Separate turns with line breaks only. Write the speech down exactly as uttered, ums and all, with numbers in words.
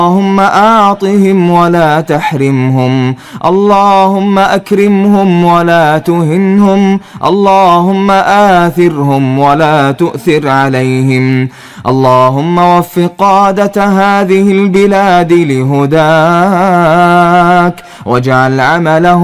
اللهم أعطهم ولا تحرمهم، اللهم أكرمهم ولا تهنهم، اللهم آثرهم ولا تؤثر عليهم، اللهم وفق قادة هذه البلاد لهداك واجعل عملهم